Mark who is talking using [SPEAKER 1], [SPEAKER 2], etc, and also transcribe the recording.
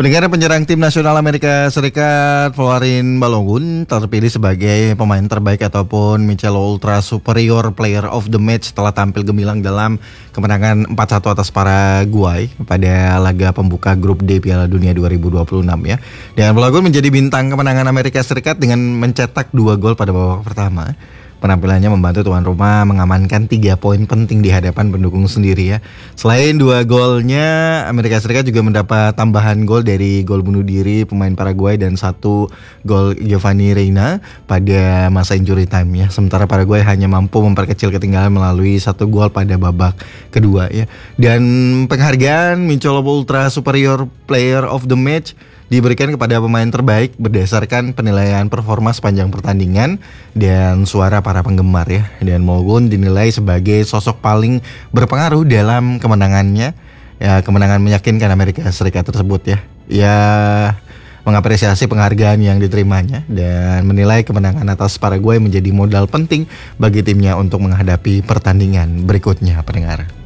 [SPEAKER 1] Pendengar, penyerang tim nasional Amerika Serikat Folarin Balogun terpilih sebagai pemain terbaik ataupun Michel Ultra Superior Player of the Match setelah tampil gemilang dalam kemenangan 4-1 atas Paraguay pada laga pembuka grup D Piala Dunia 2026 ya. Dan Balogun menjadi bintang kemenangan Amerika Serikat dengan mencetak 2 gol pada babak pertama. Penampilannya membantu tuan rumah mengamankan 3 poin penting di hadapan pendukung sendiri ya. Selain 2 golnya, Amerika Serikat juga mendapat tambahan gol dari gol bunuh diri pemain Paraguay dan 1 gol Giovanni Reina pada masa injury time ya. Sementara Paraguay hanya mampu memperkecil ketinggalan melalui 1 gol pada babak kedua ya. Dan penghargaan Michel Ultra Superior Player of the Match diberikan kepada pemain terbaik berdasarkan penilaian performa sepanjang pertandingan dan suara para penggemar ya. Dan Balogun dinilai sebagai sosok paling berpengaruh dalam kemenangannya. Ya, kemenangan meyakinkan Amerika Serikat tersebut ya. Ya, mengapresiasi penghargaan yang diterimanya dan menilai kemenangan atas Paraguay menjadi modal penting bagi timnya untuk menghadapi pertandingan berikutnya, pendengar.